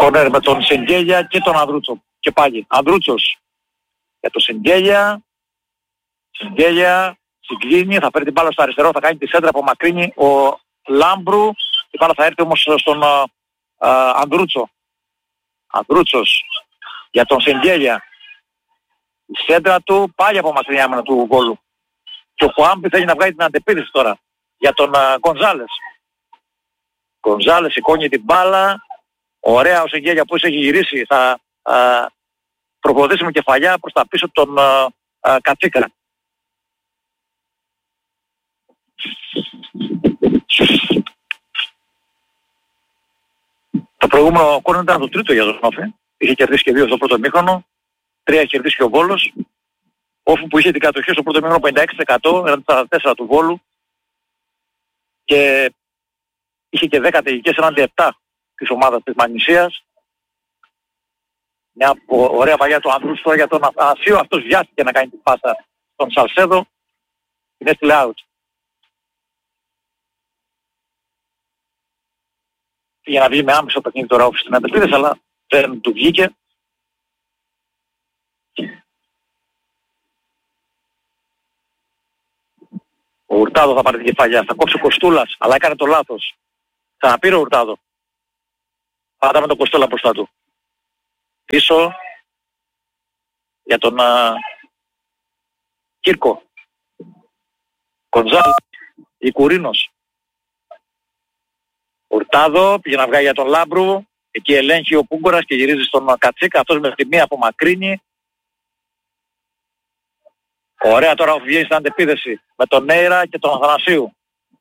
Κόρνερ με τον Σεντζέλια και τον Ανδρούτσο. Και πάλι Ανδρούτσος για τον Σεντζέλια. Σεντζέλια συγκλίνει, θα φέρει την μπάλα στο αριστερό, θα κάνει τη σέντρα, απομακρύνει ο Λάμπρου. Η μπάλα θα έρθει όμως στον Ανδρούτσο. Ανδρούτσος για τον Σεντζέλια. Η σέντρα του πάλι απομακρύνει άμυνα του Βόλου. Και ο Χουάμπι θέλει να βγάλει την αντεπίθεση τώρα για τον Γκονζάλες. Γκονζάλες σηκώνει την μπάλα. Ωραία ο Σεντζέλια που έχει γυρίσει, θα προποδήσει με κεφαλιά προς τα πίσω τον Κατσίκα. Το προηγούμενο κόρνερ ήταν το τρίτο για τον Όφη. Είχε κερδίσει και 2 στο πρώτο ημίχρονο. 3 είχε κερδίσει και ο Βόλος. Όφη που είχε την κατοχή στο πρώτο ημίχρονο 56%, era 44% του Βόλου. Και είχε και 10 τελικές εναντί 7 της ομάδας της Μαγνησίας. Μια ωραία παλιά του Ανδρούς τώρα για τον Αθανασίου. Αυτός βιάστηκε να κάνει την πάσα στον Σαλσέδο. Την έστειλε out. Πήγε να βγει με άμεσο παιχνίδι τώρα Όφη στην αντεπίθεση, αλλά δεν του βγήκε. Ο Ουρτάδο θα πάρει την κεφαλιά. Θα κόψει ο Κοστούλας, αλλά έκανε το λάθος. Ξαναπήρε ο Ουρτάδο. Πάντα με τον Κοστούλα μπροστά του. Πίσω για τον Κύρκο. Κοντζάλ, Ικουρίνος. Ουρτάδο πήγε να βγάλει για τον Λάμπρου. Εκεί ελέγχει ο Πούγκορας και γυρίζει στον Κατσίκα. Αυτός με τη μία απομακρύνει. Ωραία τώρα βγαίνει στην αντεπίθεση με τον Νέιρα και τον Αθανασίου.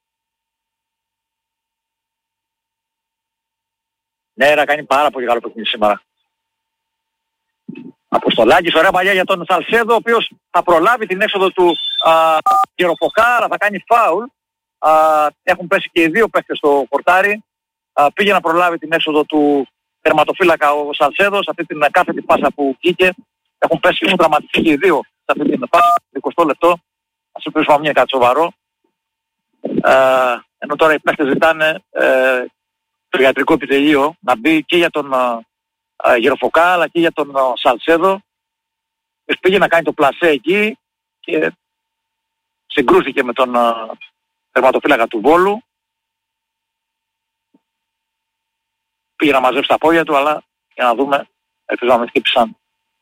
Νέιρα κάνει πάρα πολύ καλό παιχνίδι σήμερα. Αποστολάκης, ωραία παλιά για τον Σαλσέδο, ο οποίος θα προλάβει την έξοδο του Γεροποχάρα, θα κάνει φάουλ. Έχουν πέσει και οι δύο παίκτες στο πορτάρι. Πήγε να προλάβει την έξοδο του τερματοφύλακα ο Σαλσέδος, αυτή την κάθετη πάσα που βγήκε. Έχουν πέσει και δραματιστεί και οι δύο σε αυτή την πάσα, 20 λεπτό. Ας ελπίσουμε να μην είναι κάτι σοβαρό. Ενώ τώρα οι παίκτες ζητάνε το ιατρικό επιτελείο να μπει και για τον Γεροφοκά αλλά και για τον Σαλσέδο. Πήγε να κάνει το πλασέ εκεί και συγκρούθηκε με τον τερματοφύλακα του Βόλου. Πήγε να μαζέψει τα πόδια του, αλλά για να δούμε, ελπίζω να μην χτύπησαν.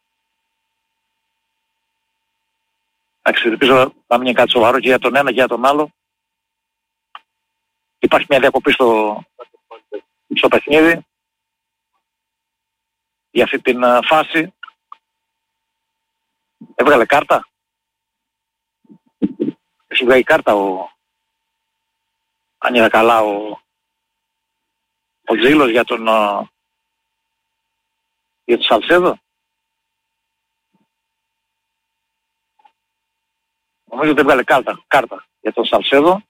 Ελπίζω να μην είναι κάτι σοβαρό και για τον ένα και για τον άλλο. Υπάρχει μια διακοπή στο παιχνίδι για αυτή την φάση. Έβγαλε κάρτα. Έχει βγάλει κάρτα αν είδα καλά ο Τζίλος για τον Σαλσέδο. Νομίζω ότι έβγαλε κάρτα για τον Σαλσέδο.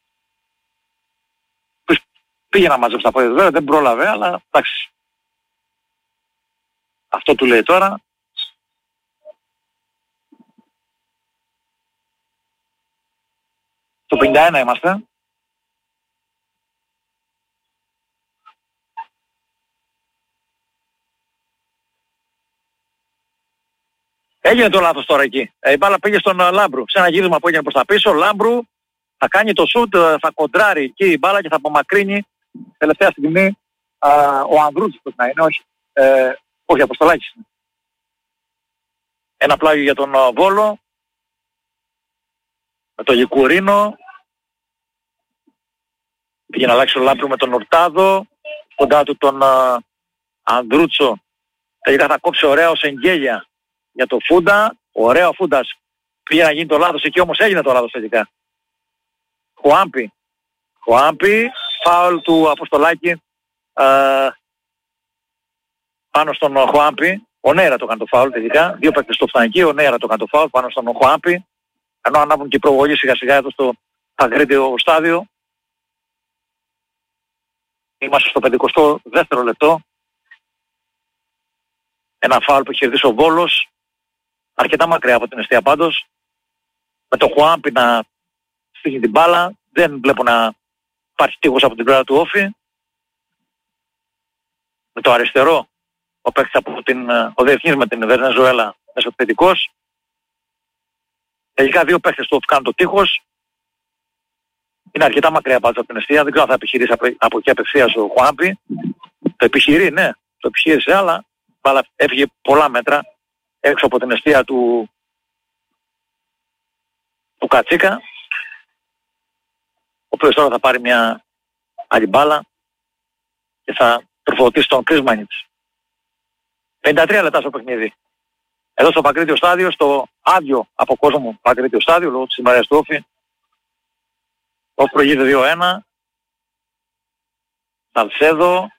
Πήγε να μαζέψει τα πόδια, βέβαια δεν πρόλαβε, αλλά εντάξει. Αυτό του λέει τώρα. Το 51 είμαστε. Έγινε το λάθος τώρα εκεί. Η μπάλα πήγε στον Λάμπρου. Σε ένα γύρισμα που έγινε προς τα πίσω, Λάμπρου θα κάνει το σουτ, θα κοντράρει εκεί η μπάλα και θα απομακρύνει τελευταία στιγμή ο Ανδρούτσος πρέπει να είναι, όχι Αποστολάκης. Ένα πλάγιο για τον Βόλο, με τον Γικουρίνο. Πήγε να αλλάξει ο Λάμπρου με τον Ορτάδο, κοντά του τον Ανδρούτσο. Τελικά θα κόψει ωραία ο Σεγγέλια για το Φούντα. Ωραία ο Φούντας. Πήγε να γίνει το λάθος εκεί, όμως έγινε το λάθος τελικά. Χουάμπι, φάουλ του Αποστολάκη πάνω στον Χουάμπι. Ο Νέιρα το έκανε το φάουλ τελικά. Δύο παίκτες στο φθανική, ο Νέιρα το έκανε το φάουλ πάνω στον Χουάμπι. Ενώ ανάβουν και οι προβολές σιγά σιγά εδώ στο αγρίτιο στάδιο. Είμαστε στο 52ο λεπτό. Ένα φάουλ που έχει κερδίσει ο Βόλος. Αρκετά μακριά από την αιστεία πάντως. Με το Χουάμπι να στείλει την μπάλα. Δεν βλέπω να υπάρχει τείχος από την πλευρά του Όφη. Με το αριστερό ο παίκτης από ο διεθνής με την Βενεζουέλα μεσοεπιθετικός. Τελικά δύο παίκτες του κάνουν το τείχος. Είναι αρκετά μακριά πάντως από την εστία, δεν ξέρω αν θα επιχειρήσει από εκεί απευθείας ο Χουάμπι. Το επιχειρεί, ναι, το επιχείρησε, αλλά έφυγε πολλά μέτρα έξω από την εστία του Κατσίκα, ο οποίος τώρα θα πάρει μια άλλη μπάλα και θα τροφοδοτήσει τον Κρίσμανιτς. 53 λεπτά στο παιχνίδι. Εδώ στο Παγκρίτιο στάδιο, στο άδειο από κόσμο Παγκρίτιο στάδιο, λόγω της ημέρας του Όφη. Όφη προηγείται 2-1. Σαλσέδο.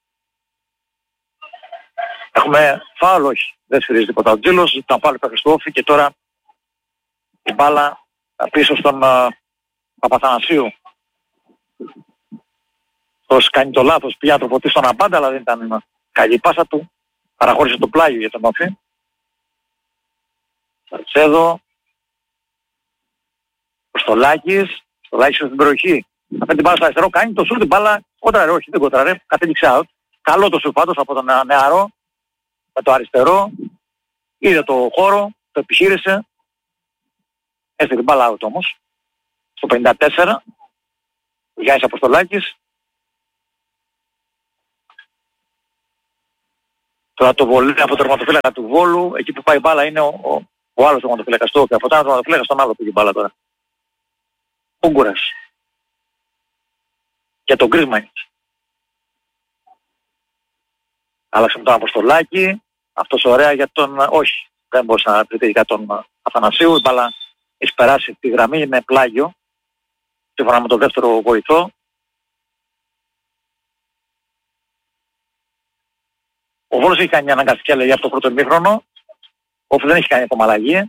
Έχουμε φάουλ, όχι. Δεν σφυρίζει τίποτα. Ο Τζίλος ήταν πάλι παίκτης του Όφη και τώρα η μπάλα πίσω στον Παπαθανασίου. Αυτός κάνει το λάθος, πήγε να τροποτήσει τον Αμπάντα, αλλά δεν ήταν καλή πάσα του. Παραχώρησε το πλάγιο για τον Όφη. Σαλσέδο. Ο Στολάκης στην περιοχή. Θα παίρνει την μπάλα στο αριστερό, κάνει το σουτ, την μπάλα κόντραρε, όχι δεν κόντραρε, κατέληξε out. Καλό το σουτ πάντως από τον νεαρό, με το αριστερό. Είδε το χώρο, το επιχείρησε. Έστειλε την μπάλα out όμως. Στο 54, Γιάννης Αποστολάκης. Τώρα το βολή από το τερματοφύλακα του Βόλου, εκεί που πάει η μπάλα είναι ο άλλος τερματοφύλακας του Όφη. Από το τερματοφύλακα στον άλλο πήγε η μπάλα τώρα. Ούγκουρας. Για τον Κρίσμανιτς. Άλλαξε με τον Αποστολάκη. Αυτός ωραία για τον... Όχι, δεν μπορούσε να πει για τον Αθανασίου. Η μπάλα έχει περάσει τη γραμμή, είναι πλάγιο. Σύμφωνα με τον δεύτερο βοηθό. Ο Βόλος έχει κάνει μια αναγκαστική αλλαγή από το πρώτο ημίχρονο. Ο Όφη δεν έχει κάνει ακόμα αλλαγή.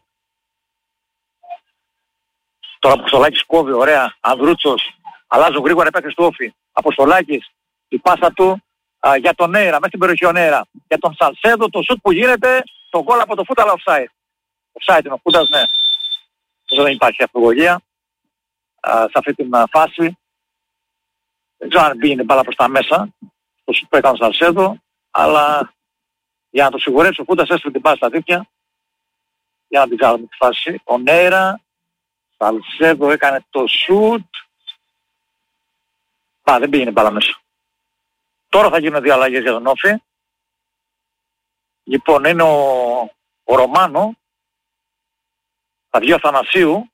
Τώρα Αποστολάκης κόβει, ωραία. Ανδρούτσος. Αλλάζουν γρήγορα οι παίκτες του Όφη. Αποστολάκης. Η πάσα του για τον Νέιρα. Μέσα στην περιοχή ο Νέιρα. Για τον Σαλσέδο. Το σουτ που γίνεται. Το γκολ από το φούτ, αλλά offside. Offside είναι ο Φούτας, ναι. Δεν υπάρχει αυτογωγία σε αυτή την φάση. Δεν ξέρω αν πήγαινε μπάλα προς τα μέσα. Το σουτ που έκανε ο Σαλσέδο. Αλλά για να το σιγουρέψει ο Φούτας έστειλε την μπάλα στα δίκτυα. Για να την κάνουμε τη φάση. Ο Νέιρα. Σαλσέδο έκανε το σουτ. Δεν πήγαινε μπάλα μέσα. Τώρα θα γίνουν δύο αλλαγές για τον Όφη. Λοιπόν, είναι ο Ρωμάνο. Θα βγει ο Αθανασίου.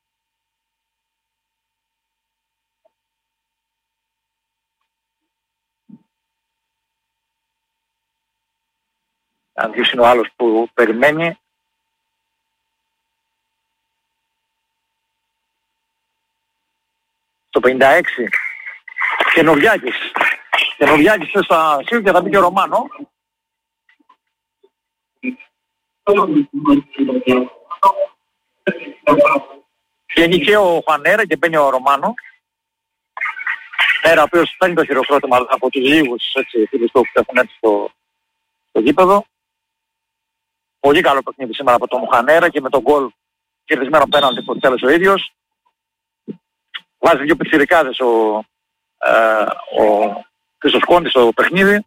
Αν ποιος είναι ο άλλος που περιμένει. Το 56. Καινουριάκης. Καινουριάκης στο Αθανασίου και θα μπει και ο Ρωμάνο. Βγαίνει και ο Φανέρα και μπαίνει ο Ρωμάνο. Πέρα ο οποίος παίρνει το χειροκρότημα από τους λίγους φίλους που έχουν έρθει στο γήπεδο. Πολύ καλό παιχνίδι σήμερα από τον Χανέρα και με τον γκολ κερδισμένο πέναλτι που τέλος ο ίδιος. Βάζει δύο πιτσιρικάδες ο Χρυστοσκόντης στο παιχνίδι.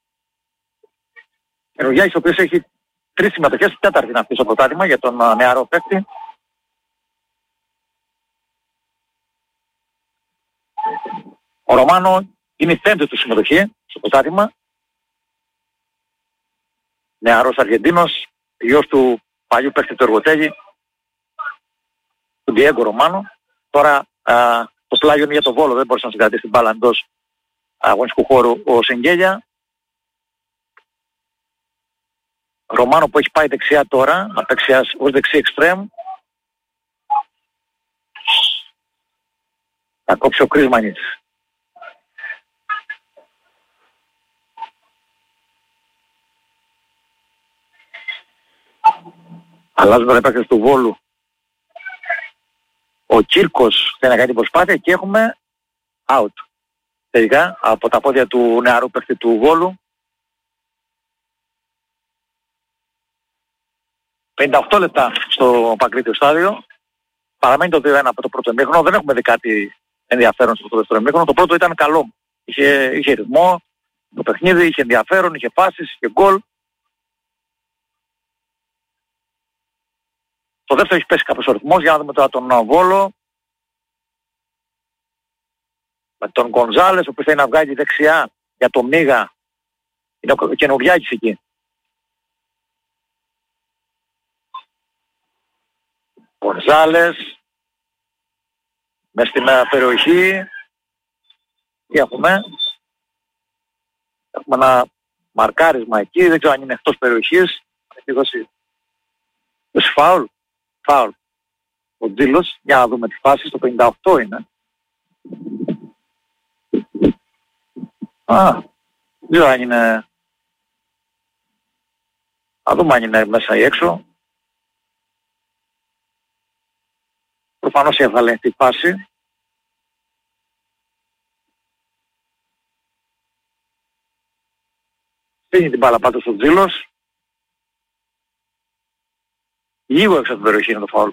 Ο Γιάννης ο οποίος έχει 3 συμμετοχές, τέταρτη είναι αυτή στο πρωτάθλημα για τον νεαρό παίκτη. Ο Ρωμάνο είναι η 5η του συμμετοχή στο πρωτάθλημα. Νεαρός Αργεντίνος, γιος του παλιού παίκτη του Εργοτέγη, του Διέγκο Ρωμάνο. Τώρα το πλάγιο είναι για το Βόλο, δεν μπορούσε να συγκρατήσει την μπάλα εντός αγωνιστικού χώρου ο Σεγγέλια. Ρωμάνο που έχει πάει δεξιά τώρα, να παίξει ως δεξί εξτρέμ. Θα κόψει ο Κρίσμανιτς. Αλλάζουν τα παίκτες του Βόλου. Ο Κύρκος θέλει να κάνει την προσπάθεια και έχουμε out. Τελικά από τα πόδια του νεαρού παίκτη του Βόλου. 58 λεπτά στο Παγκρίτιο στάδιο. Παραμένει το 2-1 από το πρώτο ημίχρονο. Δεν έχουμε δει κάτι ενδιαφέρον στο δεύτερο ημίχρονο. Το πρώτο ήταν καλό. Είχε ρυθμό το παιχνίδι, είχε ενδιαφέρον, είχε φάσεις, είχε γκολ. Το δεύτερο έχει πέσει κάποιος ο ρυθμός. Για να δούμε τώρα τον Βόλο. Με τον Γκονζάλες, ο οποίος θέλει να βγάλει δεξιά για τον Μίγα. Είναι ο καινουριάκης εκεί. Γκονζάλες. Μες στην περιοχή. Τι έχουμε. Έχουμε ένα μαρκάρισμα εκεί. Δεν ξέρω αν είναι εκτός περιοχής. Έχει δώσει φάουλ. Φάουλ. Ο Τζίλος. Για να δούμε τη φάση. Στο 58 είναι. Δεν ξέρω αν είναι... Θα δούμε αν είναι μέσα ή έξω. Προφανώς έβαλε τη φάση. Φύγει την μπάλα πάντως ο Τζίλος. Λίγο έξω από την περιοχή είναι το φάουλ.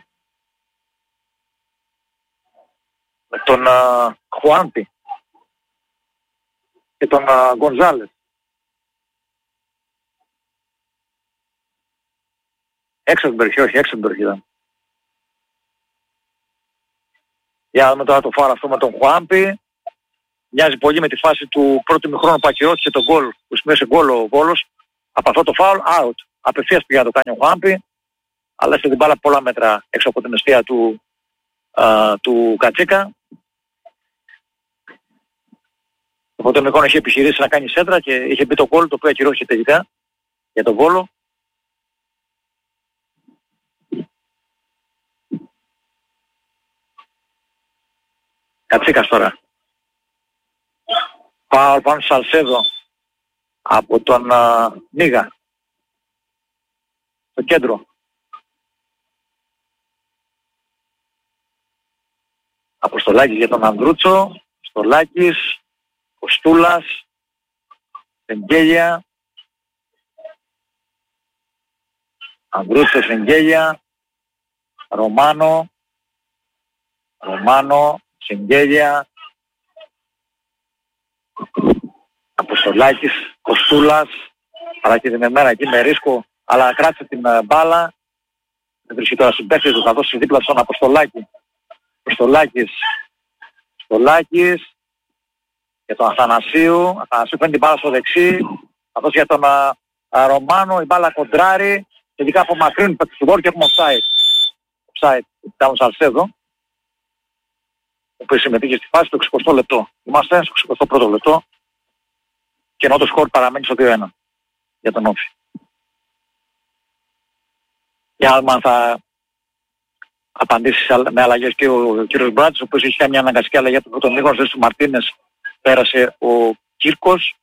Με τον Χουάντι και τον Γκονζάλες. Έξω από την περιοχή, όχι έξω από την περιοχή ήταν. Για να δούμε τώρα το φάουλ αυτό με τον Χουάντι. Μοιάζει πολύ με τη φάση του πρώτου ημιχρόνου που ακυρώτησε τον γκολ, που σημείωσε γκολ ο Βόλος. Από αυτό το φάουλ, out. Απευθείας πήγε να το κάνει ο Χουάντι. Αλλά έστω την μπάλα πολλά μέτρα έξω από την αιστεία του Κατσίκα. Οπότε ο Μικόν είχε επιχειρήσει να κάνει σέντρα και είχε μπει το γκολ, το οποίο ακυρώθηκε τελικά για τον Βόλο. Κατσίκας τώρα. Πάω πάνω στο Σαλσέδο από τον Μίγα στο κέντρο. Αποστολάκης για τον Ανδρούτσο, Στολάκης, Κοστούλας, Σεγγέλια, Ανδρούτσο, Σεγγέλια, Ρωμάνο, Σεγγέλια, Αποστολάκης, Κοστούλας, αλλά και δημεμένα εκεί με ρίσκο, αλλά κράτησε την μπάλα. Δεν βρίσκει τώρα συμπαίκτης του, θα δώσει δίπλα στον Αποστολάκη. Αποστολάκης για τον Αθανασίου. Αθανασίου παίρνει την μπάλα στο δεξί. Θα δώσει για τον Ρωμάνο, η μπάλα κοντράρει. Τελικά απομακρύνουν παίκτες του Βόλου και έχουμε offside. Ήταν Σαλσέδο, ο οποίος συμμετείχε στη φάση το 60 λεπτό. Είμαστε στο 61ο λεπτό. Και ενώ το σκορ παραμένει στο 2-1 για τον Όφη. Για να δούμε αν θα απαντήσει με αλλαγές και ο κύριος Μπράτης, ο οποίος έχει κάνει μια αναγκαστική αλλαγή από τον Μίγο, θέση του Μαρτίνες πέρασε ο Κύρκος.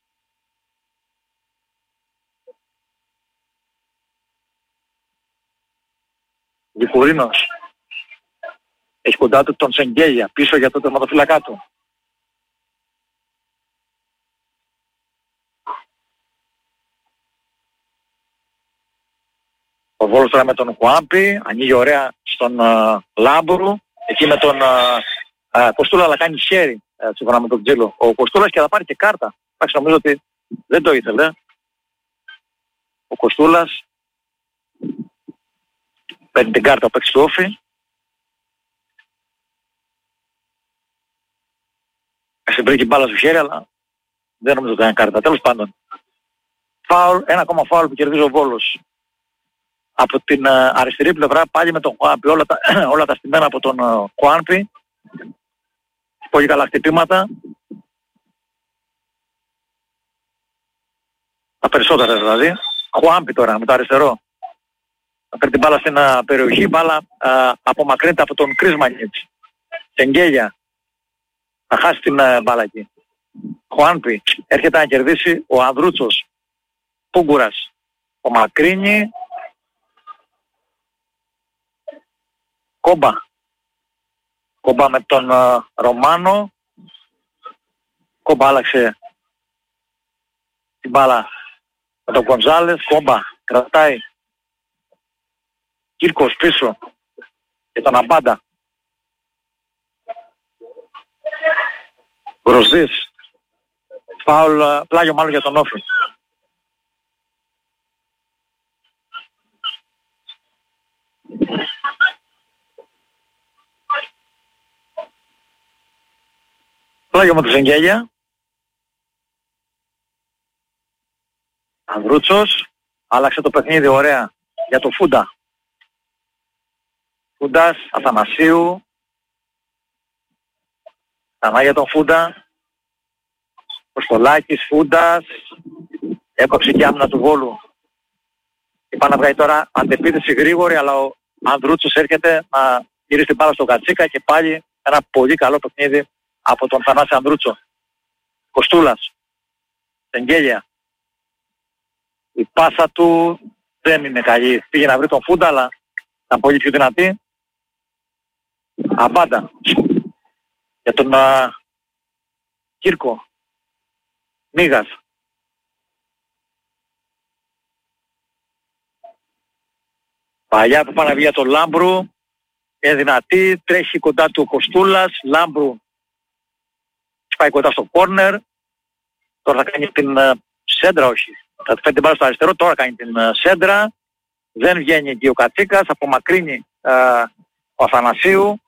Δικουρίνος έχει κοντά του τον Σεγγέλια πίσω για το τερματοφύλακά του. Ο Βόλος τώρα με τον Χουάμπη, ανοίγει ωραία στον Λάμπρου, εκεί με τον Κοστούλα, αλλά κάνει χέρι σύμφωνα με τον Τζίλο. Ο Κοστούλας και θα πάρει και κάρτα. Εντάξει, νομίζω ότι δεν το ήθελε. Ο Κοστούλας παίρνει την κάρτα από παίκτης του Όφη. Συμπρήκε μπάλα στο χέρι, αλλά δεν νομίζω ότι είναι κάρτα. Τέλος πάντων. Φάουλ, ένα ακόμα φάουλ που κερδίζει ο Βόλος. Από την αριστερή πλευρά πάλι με τον Χουάνπι, όλα τα στημένα από τον Χουάνπι. Πολύ καλά χτυπήματα. Τα περισσότερα δηλαδή. Χουάνπι τώρα με το αριστερό. Θα παίρνει την μπάλα στην περιοχή, μπάλα απομακρύνεται από τον Κρίσμανιτς. Σεγγέλια. Θα χάσει την μπάλα εκεί. Χουάνπι έρχεται να κερδίσει ο Ανδρούτσος. Πούγκουρας. Ο Μακρύνη. Κόμπα με τον Ρωμάνο. Κόμπα άλλαξε την μπάλα με τον Γκονζάλες. Κόμπα κρατάει. Κύρκος πίσω και τον Αμπάντα. Γροσδής. Φάουλ, πλάγιο μάλλον για τον Όφη. Λόγιο με το Σεγγέλια. Ανδρούτσος. Άλλαξε το παιχνίδι ωραία για το Φούντα. Φούντας, Αθανασίου. Ξανά για τον Φούντα. Κωστολάκης, Φούντας. Έκοψε και άμυνα του Βόλου. Είπα να βγάλει τώρα αντεπίθεση γρήγορη, αλλά ο Ανδρούτσος έρχεται να γυρίσει την μπάλα στον Κατσίκα και πάλι ένα πολύ καλό παιχνίδι από τον Θανάση Ανδρούτσο. Κοστούλας. Σεγγέλια. Η πάσα του δεν είναι καλή. Πήγε να βρει τον Φούντα, αλλά ήταν πολύ πιο δυνατή. Αμπάντα. Για τον Κύρκο. Μίγας. Παλιά που πάνε να βγει για τον Λάμπρου. Είναι δυνατή. Τρέχει κοντά του ο Κοστούλας. Λάμπρου πάει κοντά στο κόρνερ. Τώρα θα κάνει την σέντρα, όχι. Θα φέρει την μπάλα στο αριστερό. Τώρα κάνει την σέντρα. Δεν βγαίνει εκεί ο Κατσίκας. Απομακρύνει ο Αθανασίου.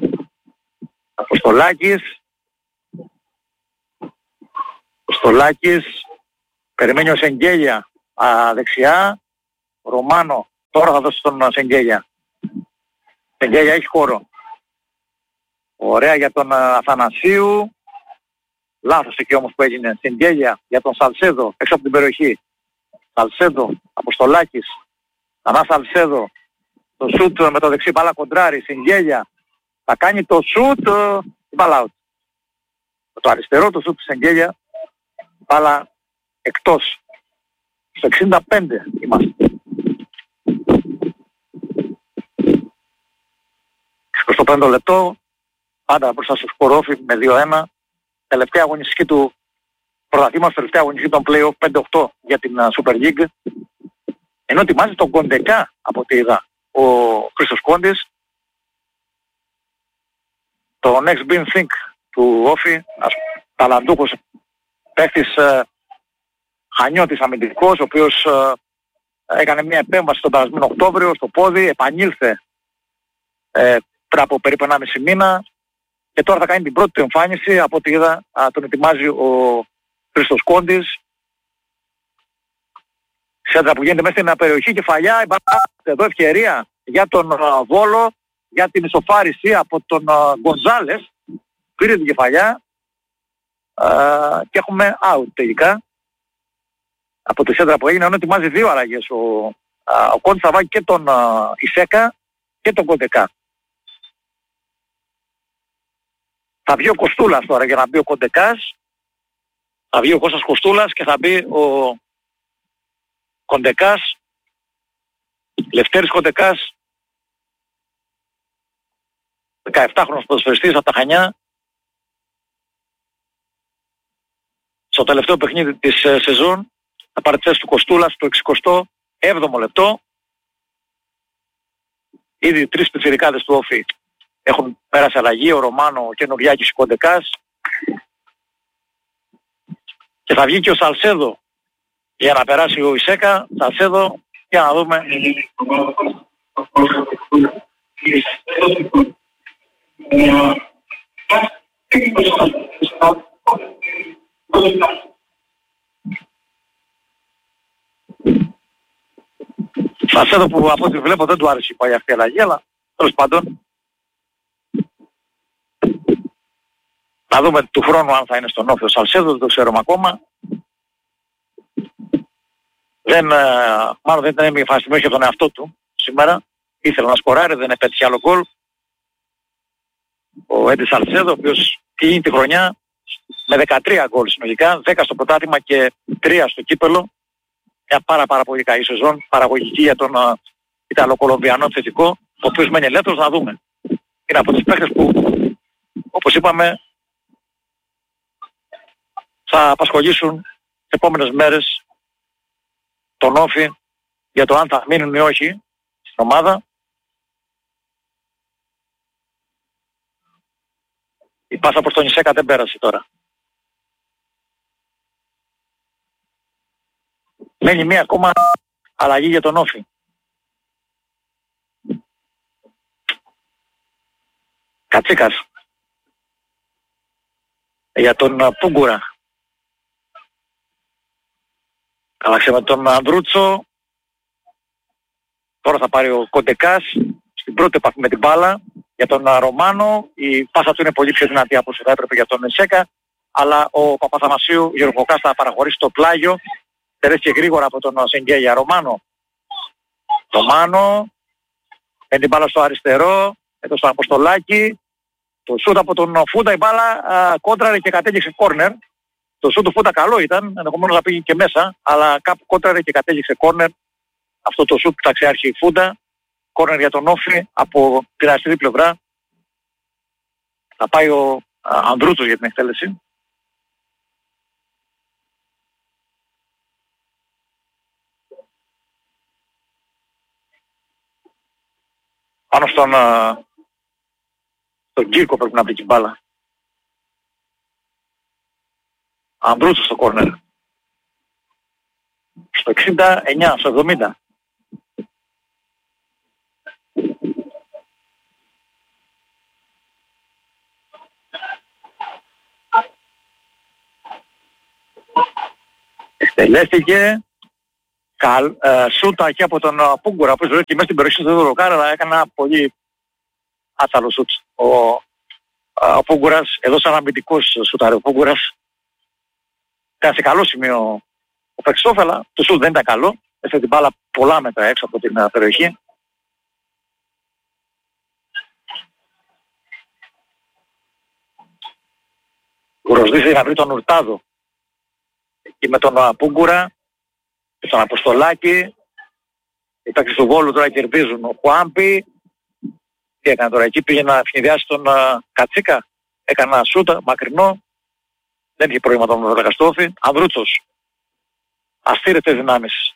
Κωστολάκης. Περιμένει ο Σεγγέλια δεξιά. Ρωμάνο. Τώρα θα δώσει τον Σεγγέλια. Σεγγέλια έχει χώρο. Ωραία για τον Αθανασίου. Λάθος εκεί όμως που έγινε. Σεγγέλια για τον Σαλσέδο έξω από την περιοχή. Σαλσέδο, Αποστολάκης. Ανά Σαλσέδο. Το σούτ με το δεξί μπάλα κοντράρι. Σεγγέλια. Θα κάνει το σούτ. Μπάλα out. Με το αριστερό το σούτ Σεγγέλια. Μπάλα εκτός. Στο 65 είμαστε. 25 λεπτό. Πάντα μπροστά στο σκορόφι με 2-1. Τελευταία αγωνιστική του πρωταθλήματος, τελευταία αγωνιστική των play-off 5-8 για την Super League. Ενώ ετοιμάζει τον Κοντεκά από ό,τι είδα ο Χρήστος Κόντης. Το next big thing του Όφη, ταλαντούχος παίκτης Χανιώτης αμυντικός, ο οποίος έκανε μια επέμβαση τον περασμένο Οκτώβριο στο πόδι, επανήλθε πριν από περίπου 1,5 μήνα και τώρα θα κάνει την πρώτη του εμφάνιση. Από ό,τι είδα τον ετοιμάζει ο Χρήστος Κόντης. Σέντρα που γίνεται μέσα στην περιοχή, κεφαλιά, εδώ ευκαιρία για τον Βόλο, για την ισοφάριση από τον Γκονζάλες. Πήρε την κεφαλιά και έχουμε out τελικά από τη σέντρα που έγινε, ενώ ετοιμάζει δύο αλλαγές. Ο Κόντης θα βάλει και τον Ισέκα και τον Κοντεκά. Θα βγει ο Κοστούλας τώρα για να μπει ο Κοντεκάς. Θα βγει ο Κώστας Κοστούλας και θα μπει ο Κοντεκάς. Λευτέρης Κοντεκάς, 17χρονος ποδοσφαιριστής από τα Χανιά. Στο τελευταίο παιχνίδι της σεζόν θα πάρει τη θέση του Κοστούλα στο 67ο λεπτό. Ήδη τρεις πιτσιρικάδες του Όφη έχουν πέρασει αλλαγή, ο Ρωμάνο, ο Καινουριάκης, ο Κοντεκάς. Και θα βγει και ο Σαλσέδο για να περάσει ο Ισέκα. Σαλσέδο, για να δούμε. Σαλσέδο που από ό,τι βλέπω δεν του άρεσε η αυτή η αλλαγή, αλλά τέλος πάντων. Να δούμε του χρόνου αν θα είναι στον Όφη ο Σαλσέδο, δεν το ξέρουμε ακόμα. Μάλλον δεν ήταν ευχαριστημένος για τον εαυτό του σήμερα. Ήθελε να σκοράρει, δεν επέτυχε άλλο γκολ. Ο Έντι Σαλσέδο, ο οποίος κλείνει τη χρονιά με 13 γκολ συνολικά, 10 στο πρωτάθλημα και 3 στο κύπελο. Μια πάρα πολύ καλή σεζόν, παραγωγική για τον Ιταλοκολομβιανό επιθετικό, ο οποίος μένει ελεύθερος. Να δούμε. Είναι από τις παίκτες που, όπως είπαμε, θα απασχολήσουν τις επόμενες μέρες τον Όφη για το αν θα μείνουν ή όχι στην ομάδα. Η πάσα προς τον Ισέκα δεν πέρασε τώρα. Μένει μία ακόμα αλλαγή για τον Όφη. Κατσίκας. για τον Πούγκουρα. Άλλαξε με τον Ανδρούτσο. Τώρα θα πάρει ο Κοντεκάς στην πρώτη επαφή με την μπάλα για τον Ρωμάνο. Η πάσα του είναι πολύ πιο δυνατή από όσο θα έπρεπε για τον Σέκα, αλλά ο Παπαθανασίου Γεροποκάς θα παραχωρήσει το πλάγιο. Τερέθηκε γρήγορα από τον Σενγκέγια. Ρωμάνο με την μπάλα στο αριστερό, εδώ στο Αποστολάκι. Το σούτ από τον Φούντα, η μπάλα κόντραρε και κατέληξε κόρνερ. Το σούτ του Φούντα καλό ήταν, ενδεχομένως να πήγε και μέσα, αλλά κάπου κόντραρε και κατέληξε κόρνερ. Αυτό το σούτ που ταξιάρχη Φούντα. Κόρνερ για τον Όφη από την αριστερή πλευρά. Θα πάει ο Ανδρούτσος για την εκτέλεση. Πάνω στον Κύρκο πρέπει να μπει η μπάλα. Ανδρούτσος στο κόρνερ. Στο 69, στο 70. Εκτελέστηκε σούτα και από τον Πούγκουρα, που και μέσα στην περιοχή του Δωροκάρα, αλλά έκανε ένα πολύ άθαλο σούτ. Ο Πούγκουρας, εδώ σαν αμυντικός σούταρε ο Πούγκουρας. Ήταν σε καλό σημείο ο Πεξόφ, αλλά το σούτ δεν ήταν καλό. Έφερε την μπάλα πολλά μέτρα έξω από την περιοχή. Γροσδίσει να βρει τον Ουρτάδο. Εκεί με τον Πούγκουρα και τον Αποστολάκη. Οι παίκτες του Βόλου τώρα κερδίζουν. Ο Χουάμπι τι έκανε τώρα, εκεί πήγε να ευνηδιάσει τον Κατσίκα. Έκανε ένα σούτα μακρινό. Δεν είχε πρόβλημα τον Δρακαστόφη. Ανδρούτσος. Αστήρευτες δυνάμεις.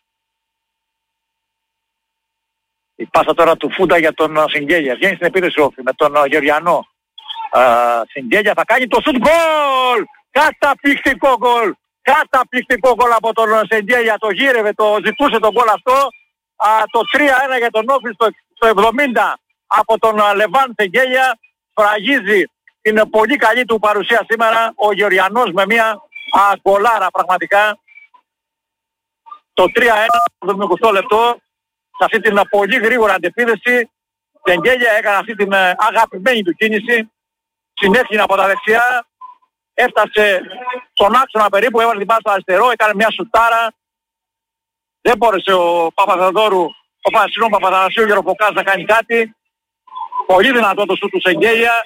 Η πάσα τώρα του Φούντα για τον Σιγκέλια. Βγαίνει στην επίθεση Όφη με τον Γεωργιανό. Σιγκέλια θα κάνει το σουτ γκολ! Καταπληκτικό γκολ! Καταπληκτικό γκολ από τον Σιγκέλια. Το γύρευε, το ζητούσε τον γκολ αυτό. Το 3-1 για τον Όφη στο 70 από τον Λεβάν Σιγκέλια. Φραγίζει την πολύ καλή του παρουσία σήμερα ο Γεωργιανός με μια γκολάρα πραγματικά. Το 3-1 στο 20 λεπτό. Σε αυτή την πολύ γρήγορα αντεπίδεση, Σιγκέλια έκανε αυτή την αγαπημένη του κίνηση. Συνέχισε από τα δεξιά. Έφτασε στον άξονα περίπου, έβαλε την μπάλα στο αριστερό, έκανε μια σουτάρα. Δεν μπόρεσε ο Παπαθανασίου Γεροποκάς να κάνει κάτι. Πολύ δυνατό το σουτ του Σιγκέλια.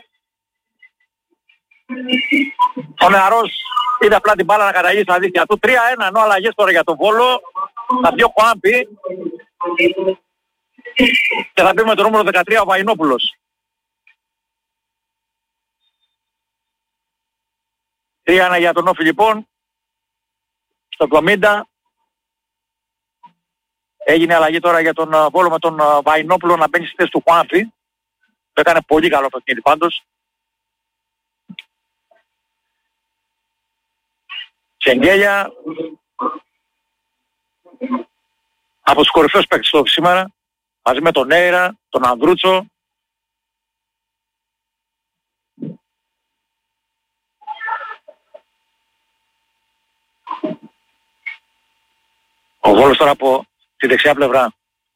Ο νεαρός είδε απλά την μπάλα να καταγεί στα δίχτυα του. 3-1, ενώ αλλαγές τώρα για τον Βόλο. Θα βγει ο Χουάμπι. Και θα μπει με το νούμερο 13 ο Βαϊνόπουλος. 3-1 για τον Όφη λοιπόν. Στο 70. Έγινε αλλαγή τώρα για τον Βόλο με τον Βαϊνόπουλο να μπαίνει στη θέση του Χουάμπι. Το έκανε πολύ καλό παιχνίδι πάντως. Σιγκέλια από τους κορυφαίους παίκτες του σήμερα, μαζί με τον Έιρα, τον Ανδρούτσο. Ο Βόλος τώρα από τη δεξιά πλευρά.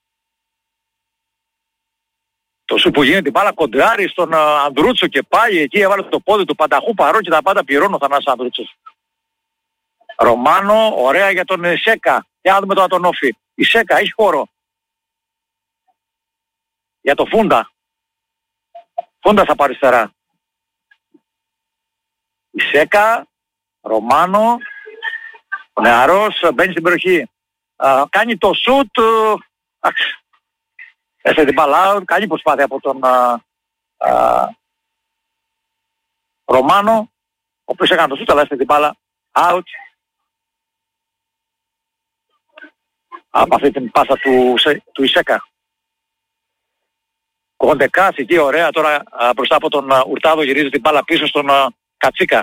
Το σου που γίνεται, την μπάλα κοντράρει στον Ανδρούτσο και πάλι εκεί έβαλε το πόδι του Πανταχού, παρόν και τα πάντα πληρώνω ο Θανάσης Ανδρούτσος. Ρωμάνο, ωραία για τον Σέκα. Για να δούμε τώρα τον Όφη. Η Σέκα έχει χώρο. Για το Φούντα. Φούντα από αριστερά. Η Σέκα, Ρωμάνο, ο νεαρός μπαίνει στην περιοχή. Κάνει το σουτ. Έφερε την μπάλα. Καλή προσπάθεια από τον Ρωμάνο, ο οποίος έκανε το σουτ αλλά έφερε την μπάλα out. Από αυτή την πάσα του Ισέκα. Κοντεκάς εκεί ωραία τώρα μπροστά από τον Ουρτάδο, γυρίζει την μπάλα πίσω στον Κατσίκα.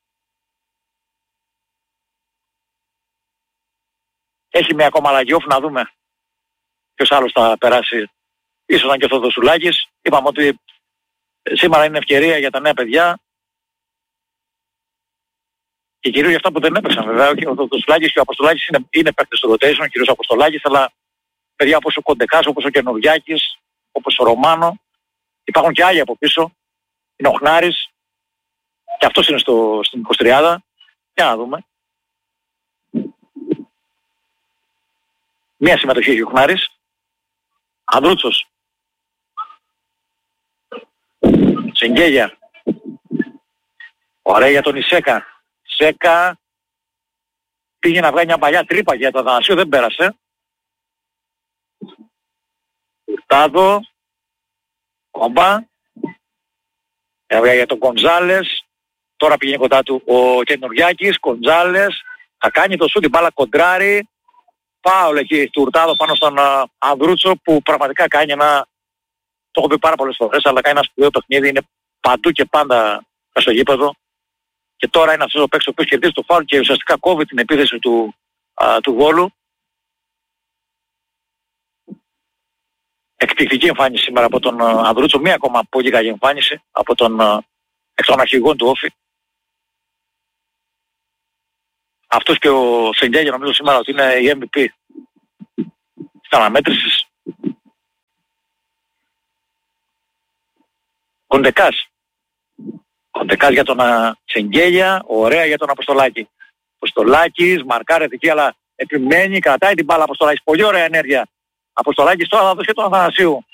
Έχει μια ακόμα αλλαγή off, να δούμε ποιος άλλος θα περάσει. Ίσως να και ο Θοδοσουλάκης. Είπαμε ότι σήμερα είναι ευκαιρία για τα νέα παιδιά. Και κυρίως για αυτά που δεν έπαιξαν βέβαια. Ο Τουσουλάκης και ο Αποστολάκης είναι παίκτες στο rotation, κυρίως ο Αποστολάκης, αλλά παιδιά όπως ο Κοντεκάς, όπως ο Καινουριάκης, όπως ο Ρωμάνο. Υπάρχουν και άλλοι από πίσω. Είναι ο Χνάρης. Και αυτός είναι στην 23. Για να δούμε. Μία συμμετοχή έχει ο Χνάρης. Ανδρούτσος. Σεγγέλια. Ωραία για τον Ισέκα. Σέκα πήγε να βγάλει μια παλιά τρύπα για το Αθανασίου, δεν πέρασε. Ουρτάδο. Κόμπα. Για τον Γκονζάλες. Τώρα πήγαινε κοντά του ο Καινουριάκης. Γκονζάλες. Θα κάνει το σου την μπάλα κοντράρι. Φάουλ εκεί του Ουρτάδο πάνω στον Ανδρούτσο που πραγματικά κάνει ένα... Το έχω πει πάρα πολλές φορές, αλλά κάνει ένα σπουδαίο παιχνίδι. Είναι παντού και πάντα στο γήπεδο. Και τώρα είναι αυτός ο παίκτης ο οποίος κερδίζει το φάουλ και ουσιαστικά κόβει την επίθεση του Βόλου. Εκπληκτική εμφάνιση σήμερα από τον Ανδρούτσο. Μία ακόμα πολύ καλή εμφάνιση από τον εκ των αρχηγών του Όφη. Αυτός και ο Σεγγέλια νομίζω σήμερα ότι είναι η MVP της αναμέτρησης. Κοντεκάς για τον Σεγγέλια, ωραία για τον Αποστολάκη. Αποστολάκης, μαρκάρεται εκεί αλλά επιμένει, κρατάει την μπάλα Αποστολάκης. Πολύ ωραία ενέργεια. Αποστολάκης τώρα θα δώσει και τον Αθανασίου.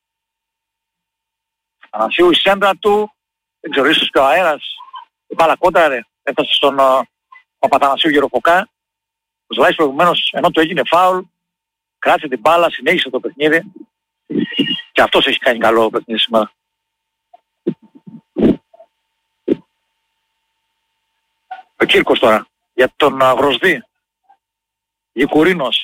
Αθανασίου η σέντρα του, δεν ξέρω ίσως και ο αέρας. Η μπάλα κόντραρε, έφτασε στον Παπαθανασίου Γεροφοκά. Ο Ζλάης προηγουμένως ενώ του έγινε φάουλ, κράτησε την μπάλα, συνέχισε το παιχνίδι. Και αυτός έχει κάνει καλό παιχνίδι σήμερα. Ο Κύρκος τώρα, για τον Γροσδί. Γικουρίνος.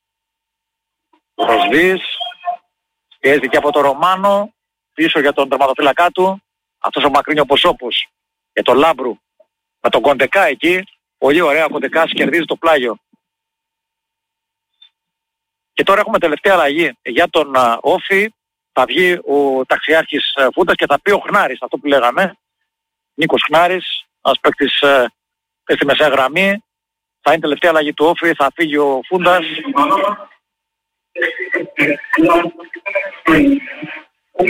Γροσδής. Πιέζεται και από τον Ρωμάνο. Πίσω για τον τερματοφύλακά του. Αυτός ο Μακρύνιο Ποσόπους. Για τον Λάμπρου. Με τον Κοντεκά εκεί. Πολύ ωραία ο Κοντεκάς κερδίζει το πλάγιο. Και τώρα έχουμε τελευταία αλλαγή. Για τον Όφη θα βγει ο ταξιάρχης Φούντας και θα πει ο Χνάρης. Αυτό που λέγαμε. Νίκος Χνάρης. Ένας παίκτης στη μεσαία γραμμή. Θα είναι τελευταία αλλαγή του Όφη. Θα φύγει ο Φούντας.